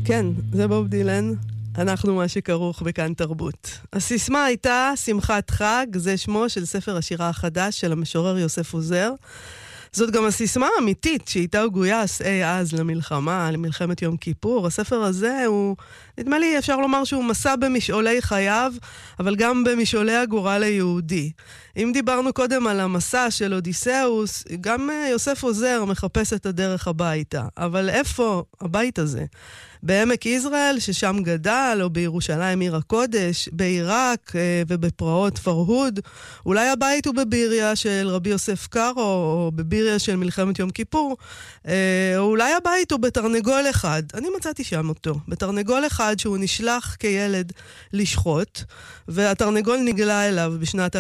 כן, זה בוב דילן. אנחנו מה שכרוך בכאן תרבות. הסיסמה הייתה שמחת חג, זה שמו של ספר השירה החדש של המשורר יוסף עוזר. זאת גם הסיסמה האמיתית שאיתה הוא גויס אז למלחמה, למלחמת יום כיפור. הספר הזה הוא, נדמה לי אפשר לומר שהוא מסע במשעולי חייו, אבל גם במשעולי הגורל היהודי. אם דיברנו קודם על המסע של אודיסאוס, גם יוסף עוזר מחפש את הדרך הביתה. אבל איפה הבית הזה? בעמק יזרעאל, ששם גדל, או בירושלים עיר הקודש, בעיראק ובפרעות פרהוד. אולי הבית הוא בביריה של רבי יוסף קארו, או בביריה של מלחמת יום כיפור. או אולי הבית הוא בתרנגול אחד. אני מצאתי שם אותו. בתרנגול אחד שהוא נשלח כילד לשחוט, והתרנגול נגלה אליו בשנת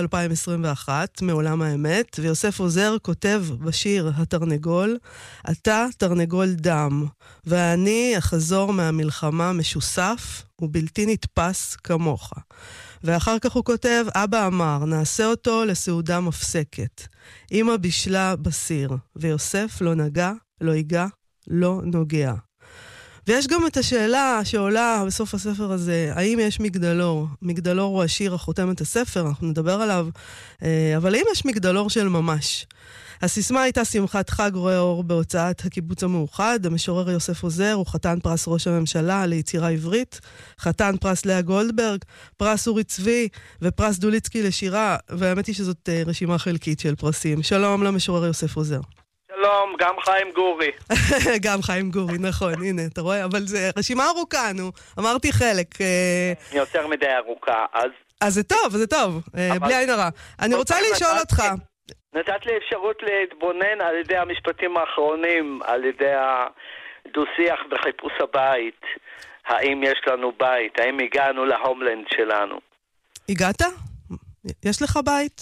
2021, מעולם האמת, ויוסף עוזר כותב בשיר התרנגול, אתה תרנגול דם, ואני אחזור מהמלחמה משוסף ובלתי נתפס כמוך. ואחר כך הוא כותב, אבא אמר, נעשה אותו לסעודה מפסקת. אמא בישלה בסיר, ויוסף לא נגע, לא ייגע, לא נוגע. ויש גם את השאלה שעולה בסוף הספר הזה, האם יש מגדלור? מגדלור הוא השיר החותם את הספר, אנחנו נדבר עליו, אבל האם יש מגדלור של ממש? הסיסמה הייתה שמחת חג רואה אור בהוצאת הקיבוץ המאוחד. המשורר יוסף עוזר הוא חתן פרס ראש הממשלה ליצירה עברית, חתן פרס לאה גולדברג, פרס אורי צבי ופרס דוליצקי לשירה, והאמת היא שזאת רשימה חלקית של פרסים. שלום למשורר יוסף עוזר. שלום, גם חיים גורי. גם חיים גורי, נכון, הנה, אתה רואה, אבל זה רשימה ארוכה, נו, אמרתי חלק. יותר מדי ארוכה, אז זה טוב, זה טוב, בלי עין הרע. אני רוצה לשאול אותך. נתת לי אפשרות להתבונן על ידי המשפטים האחרונים, על ידי הדו-שיח וחיפוש הבית. האם יש לנו בית? האם הגענו להומלנד שלנו? הגעת? יש לך בית?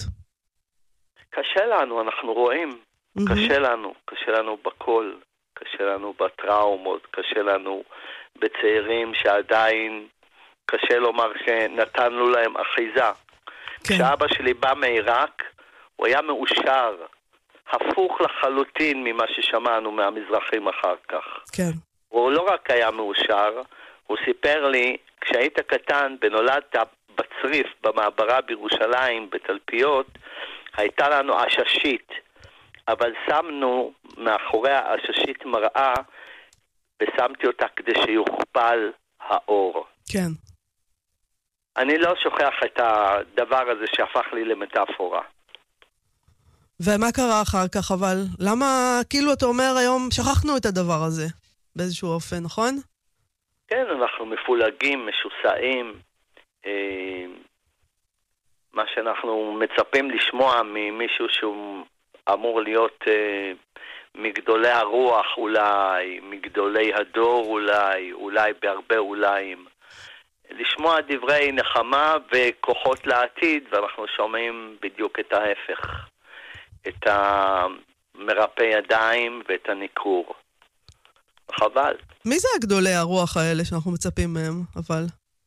קשה לנו, אנחנו רואים. קשה לנו בכל, קשה לנו בטראומות, קשה לנו בצעירים שעדיין קשה לומר שנתנו להם אחיזה. כן. כשאבא שלי בא מעיראק, הוא היה מאושר, הפוך לחלוטין ממה ששמענו מהמזרחים אחר כך. כן. הוא לא רק היה מאושר, הוא סיפר לי, כשהיית קטן ונולדת בצריף, במעברה בירושלים, בתלפיות, הייתה לנו עששית. אבל שמנו מאחורי העששית מראה, ושמתי אותה כדי שיוכפל האור. כן. אני לא שוכח את הדבר הזה שהפך לי למטאפורה. ומה קרה אחר כך, אבל? למה, כאילו אתה אומר היום, שכחנו את הדבר הזה, באיזשהו אופן, נכון? כן, אנחנו מפולגים, משוסעים. מה שאנחנו מצפים לשמוע ממישהו שהוא אמור להיות מגדולי הרוח אולי, מגדולי הדור אולי בהרבה אוליים. לשמוע דברי נחמה וכוחות לעתיד, ואנחנו שומעים בדיוק את ההפך. את המרפא ידיים ואת הניכור. חבל. מי זה הגדולי הרוח האלה שאנחנו מצפים מהם, אבל?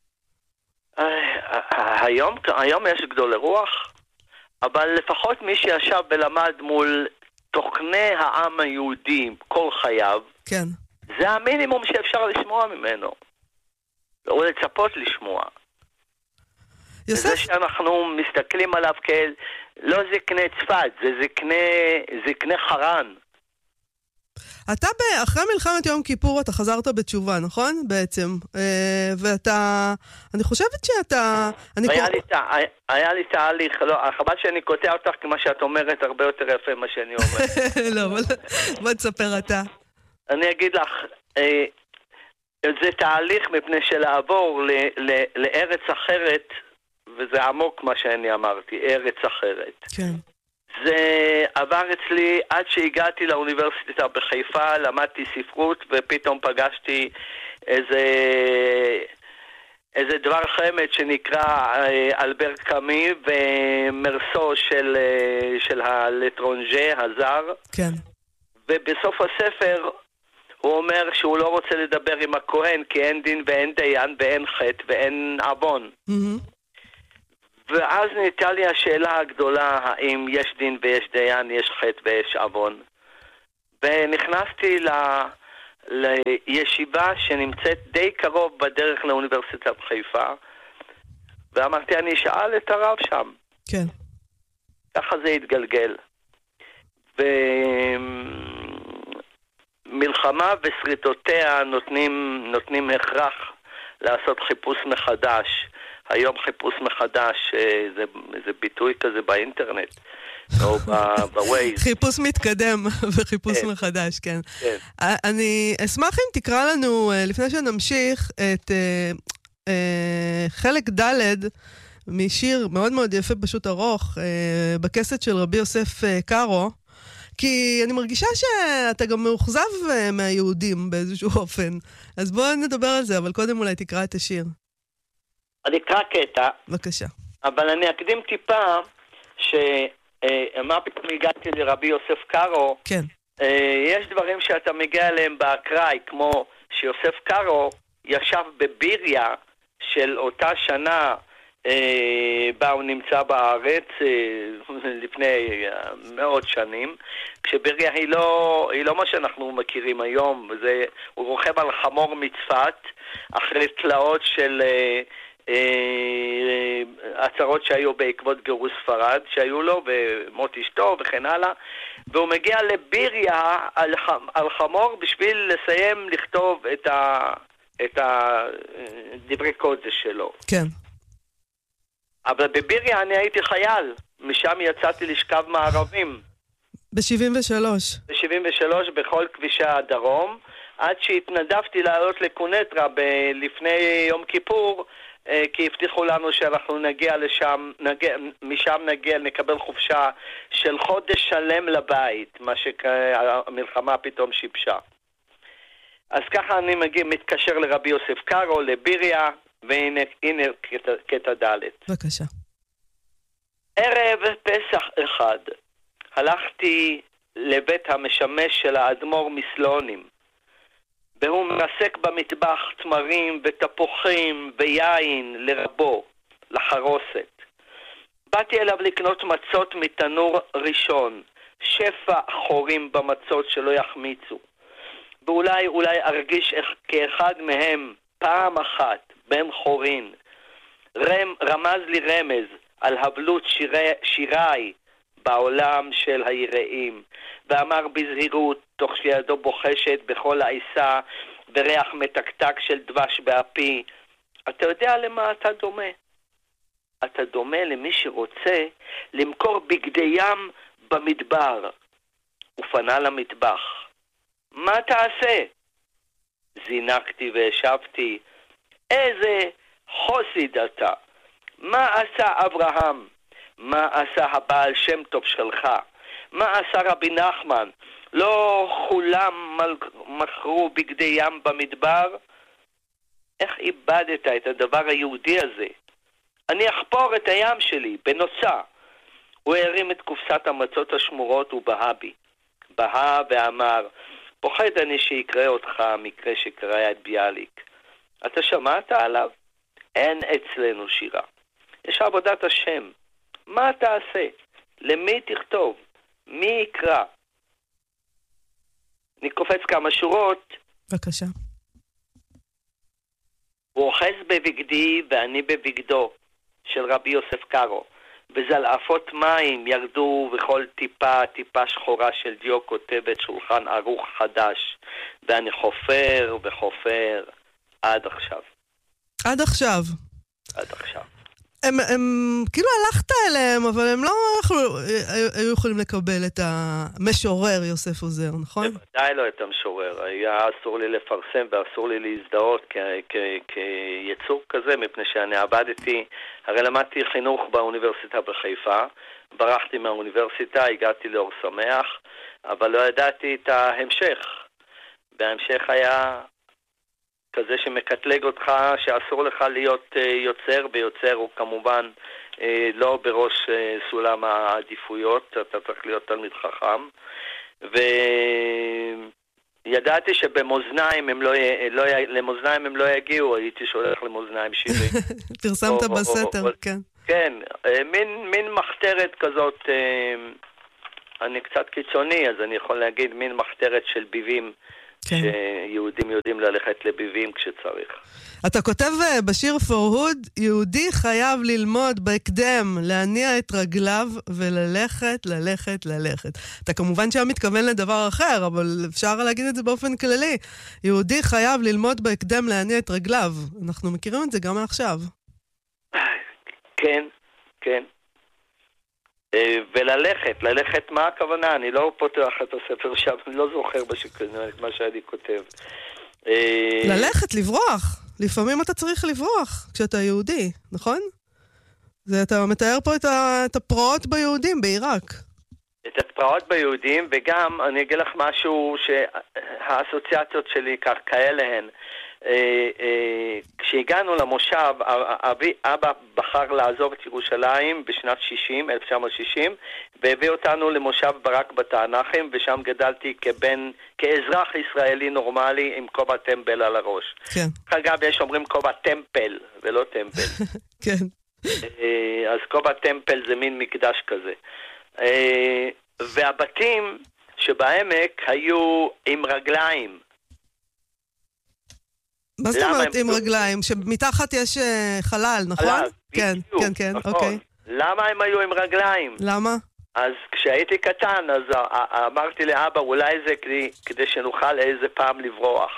היום יש גדולי רוח, אבל לפחות מי שישב ולמד מול תוכני העם היהודי כל חייו, כן. זה המינימום שאפשר לשמוע ממנו. או לצפות לשמוע. יוסף? זה שאנחנו מסתכלים עליו כאל, לא זקני צפת, זה זקני חרן. אתה אחרי מלחמת יום כיפור אתה חזרת בתשובה, נכון? בעצם. ואתה, אני חושבת שאתה... היה לי תהליך, לא, חבל שאני קוטע אותך, כי מה שאת אומרת הרבה יותר יפה מה שאני אומר. לא, אבל בוא תספר אתה. אני אגיד לך, זה תהליך מפני שלעבור לארץ אחרת, וזה עמוק מה שאני אמרתי, ארץ אחרת. כן. זה עבר אצלי עד שהגעתי לאוניברסיטה בחיפה, למדתי ספרות ופתאום פגשתי איזה דבר חמד שנקרא אלבר קאמי ומרסו של הלטרונג'ה הזר. כן. ובסוף הספר הוא אומר שהוא לא רוצה לדבר עם הכהן כי אין דין ואין דיין ואין חטא ואין עוון. ואז ניתה לי השאלה הגדולה, האם יש דין ויש דיין, יש חטא ויש עוון. ונכנסתי לישיבה שנמצאת די קרוב בדרך לאוניברסיטת חיפה, ואמרתי, אני אשאל את הרב שם. כן. ככה זה התגלגל. ומלחמה ושריטותיה נותנים הכרח לעשות חיפוש מחדש. היום חיפוש מחדש זה ביטוי כזה באינטרנט או בווייז. חיפוש מתקדם וחיפוש מחדש, כן. אני אשמח אם תקרא לנו, לפני שנמשיך, את חלק ד' משיר מאוד מאוד יפה, פשוט ארוך, בכסת של רבי יוסף קארו, כי אני מרגישה שאתה גם מאוכזב מהיהודים באיזשהו אופן. אז בואו נדבר על זה, אבל קודם אולי תקרא את השיר. אני אקרא קטע. בבקשה. אבל אני אקדים טיפה מה פתאום הגעתי לרבי יוסף קארו. כן. יש דברים שאתה מגיע אליהם באקראי, כמו שיוסף קארו ישב בביריה של אותה שנה בה הוא נמצא בארץ, לפני מאות שנים, כשביריה היא לא מה שאנחנו מכירים היום. הוא רוכב על חמור מצפת אחרי תלאות של הצהרות שהיו בעקבות גירוש ספרד שהיו לו ומות אשתו וכן הלאה, והוא מגיע לביריה על חמור בשביל לסיים לכתוב את הדברי קודש שלו. כן. אבל בביריה אני הייתי חייל, משם יצאתי לשכב מערבים. ב-73. ב-73 בכל כבישי הדרום, עד שהתנדבתי לעלות לקונטרה לפני יום כיפור, כי הבטיחו לנו שאנחנו נגיע לשם, משם נקבל חופשה של חודש שלם לבית, מה שהמלחמה פתאום שיבשה. אז ככה אני מתקשר לרבי יוסף קארו, לביריה, והנה קטע ד'. בבקשה. ערב פסח אחד הלכתי לבית המשמש של האדמו"ר מסלונים, והוא מנסק במטבח תמרים ותפוחים ויין לרבו, לחרוסת. באתי אליו לקנות מצות מתנור ראשון, שפע חורים במצות שלא יחמיצו, ואולי ארגיש כאחד מהם פעם אחת בן חורין. רמז לי רמז על הבלות שיריי בעולם של היראים, ואמר בזהירות, תוך שידו בוחשת בכל העיסה וריח מתקתק של דבש באפי, אתה יודע למה אתה דומה? אתה דומה למי שרוצה למכור בגדי ים במדבר. ופנה למטבח. מה תעשה? זינקתי והשבתי, איזה חוסיד אתה. מה עשה אברהם? מה עשה הבעל שם טוב שלך? מה עשה רבי נחמן? לא כולם מכרו בגדי ים במדבר? איך איבדת את הדבר היהודי הזה? אני אחפור את הים שלי בנוצה. הוא הרים את קופסת המצות השמורות ובהה בי. בהה ואמר, פוחד אני שיקרה אותך המקרה שקרה את ביאליק. אתה שמעת עליו? אין אצלנו שירה. יש עבודת השם. מה תעשה? למי תכתוב? מי יקרא? אני קופץ כמה שורות. בבקשה. הוא אוחז בבגדי ואני בבגדו של רבי יוסף קארו, וזלעפות מים ירדו וכל טיפה שחורה של דיו כותבת שולחן ערוך חדש, ואני חופר וחופר עד עכשיו. עד עכשיו. עד עכשיו. הם כאילו הלכת אליהם, אבל הם לא היו יכולים לקבל את המשורר יוסף עוזר, נכון? בוודאי לא את המשורר. היה אסור לי לפרסם ואסור לי להזדהות כיצור כזה, מפני שאני עבדתי, הרי למדתי חינוך באוניברסיטה בחיפה, ברחתי מהאוניברסיטה, הגעתי לאור שמח, אבל לא ידעתי את ההמשך. וההמשך היה כזה שמקטלג אותך, שאסור לך להיות יוצר, ויוצר הוא כמובן לא בראש סולם העדיפויות, אתה צריך להיות תלמיד חכם, וידעתי שבמאזניים למאזניים הם לא יגיעו, הייתי שולח למאזניים שירים. פרסמת בסתר, כן. כן, מין מחתרת כזאת, אני קצת קיצוני, אז אני יכול להגיד מין מחתרת של ביבים כן. שיהודים יודעים ללכת לביבים כשצריך. אתה כותב בשיר פורהוד, יהודי חייב ללמוד בהקדם, להניע את רגליו וללכת, ללכת, ללכת. אתה כמובן שם מתכוון לדבר אחר, אבל אפשר להגיד את זה באופן כללי. יהודי חייב ללמוד בהקדם להניע את רגליו. אנחנו מכירים את זה גם עכשיו. כן, כן. ללכת מה הכוונה? אני לא פותח את הספר שם, אני לא זוכר מה שאני כותב. ללכת, לברוח. לפעמים אתה צריך לברוח כשאתה יהודי, נכון? אתה מתאר פה את הפרעות ביהודים בעיראק. את הפרעות ביהודים, וגם אני אגיד לך משהו שהאסוציאציות שלי כאלה הן. כשהגענו למושב, אבא בחר לעזוב את ירושלים בשנת 1960, והביא אותנו למושב ברק בתענחים, ושם גדלתי כאזרח ישראלי נורמלי עם כובע טמבל על הראש. כן. אגב, יש אומרים כובע טמפל, ולא טמבל. כן. אז כובע טמפל זה מין מקדש כזה. והבתים שבעמק היו עם רגליים. מה זאת אומרת עם רגליים? שמתחת יש חלל, נכון? חלל, כן, בדיוק, כן, כן, נכון. אוקיי. למה הם היו עם רגליים? למה? אז כשהייתי קטן, אז אמרתי לאבא, אולי זה כדי שנוכל איזה פעם לברוח.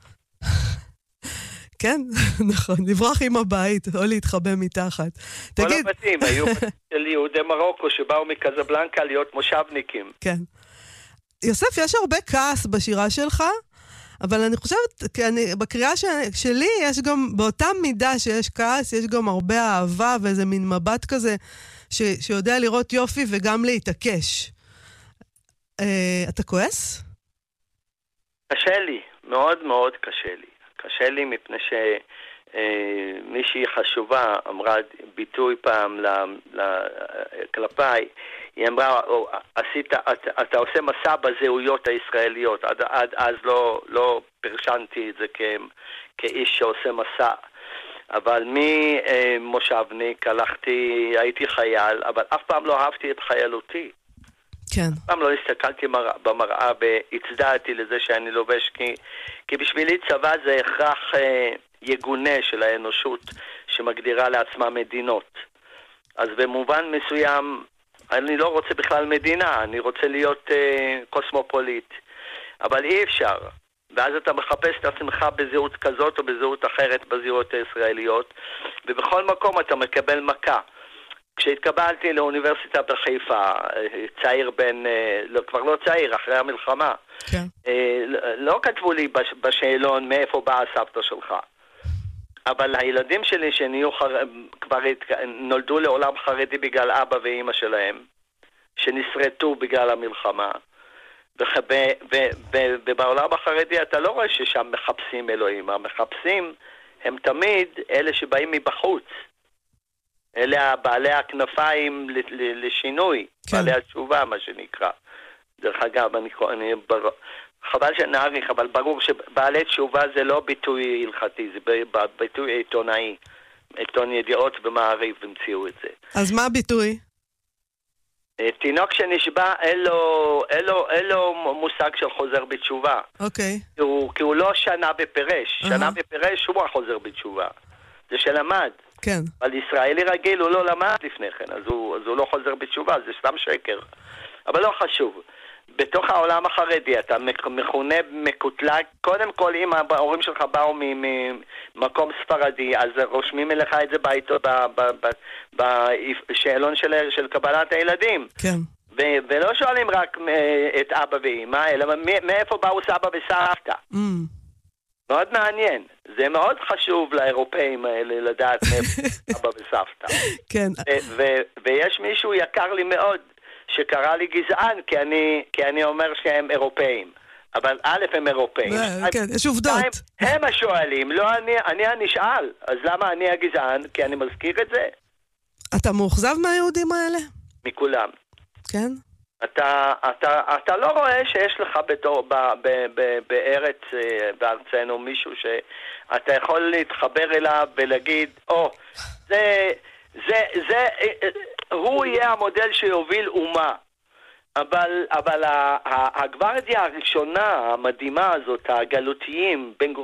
כן, נכון, לברוח עם הבית, או להתחבא מתחת. כל תגיד... הבתים היו של יהודי מרוקו שבאו מקזבלנקה להיות מושבניקים. כן. יוסף, יש הרבה כעס בשירה שלך, אבל אני חושבת, בקריאה שלי יש גם, באותה מידה שיש כעס, יש גם הרבה אהבה ואיזה מין מבט כזה, שיודע לראות יופי וגם להתעקש. אתה כועס? קשה לי, מאוד מאוד קשה לי. קשה לי מפני שמישהי חשובה אמרה ביטוי פעם כלפיי, היא אמרה, אתה עושה מסע בזהויות הישראליות. עד אז לא פרשנתי את זה כאיש שעושה מסע. אבל ממושבניק הייתי חייל, אבל אף פעם לא אהבתי את חיילותי. כן. אף פעם לא הסתכלתי במראה והצדעתי לזה שאני לובש, כי בשבילי צבא זה הכרח יגונה של האנושות שמגדירה לעצמה מדינות. אז במובן מסוים אני לא רוצה בכלל מדינה, אני רוצה להיות קוסמופוליט. אבל אי אפשר. ואז אתה מחפש את עצמך בזהות כזאת או בזהות אחרת בזהות הישראליות, ובכל מקום אתה מקבל מכה. כשהתקבלתי לאוניברסיטה בחיפה, צעיר כבר לא צעיר, אחרי המלחמה, כן. לא כתבו לי בשאלון מאיפה באה הסבתא שלך. אבל הילדים שלי כבר נולדו לעולם חרדי בגלל אבא ואמא שלהם, שנסרטו בגלל המלחמה. ובעולם החרדי אתה לא רואה ששם מחפשים אלוהים. המחפשים הם תמיד אלה שבאים מבחוץ. אלה בעלי הכנפיים לשינוי, כן. בעלי התשובה, מה שנקרא. דרך אגב, חבל שנעריך, אבל ברור שבעלי תשובה זה לא ביטוי הלכתי, זה ביטוי עיתונאי. עיתון ידיעות ומעריב המציאו את זה. אז מה הביטוי? תינוק שנשבע, אין לו מושג של חוזר בתשובה. אוקיי. כי הוא לא שנה בפרש. שנה בפרש הוא החוזר בתשובה. זה שלמד. כן. אבל ישראלי רגיל הוא לא למד לפני כן, אז הוא לא חוזר בתשובה, זה סתם שקר. אבל לא חשוב. בתוך העולם החרדי אתה מכונה מקוטלג, קודם כל אם ההורים שלך באו ממקום ספרדי, אז רושמים לך את זה בשאלון של קבלת הילדים. כן. ולא שואלים רק את אבא ואמא, אלא מאיפה באו סבא וסבתא. מאוד מעניין. זה מאוד חשוב לאירופאים האלה לדעת מאיפה סבא וסבתא. כן. ויש מישהו יקר לי מאוד, שקרא לי גזען, כי אני אומר שהם אירופאים. אבל א' הם אירופאים. כן, יש עובדות. הם השואלים, לא אני הנשאל. אז למה אני הגזען? כי אני מזכיר את זה. אתה מאוכזב מהיהודים האלה? מכולם. כן? אתה לא רואה שיש לך בארץ, בארצנו, מישהו שאתה יכול להתחבר אליו ולהגיד, הוא יהיה המודל שיוביל אומה. אבל הגוורדיה הראשונה, המדהימה הזאת, הגלותיים, בן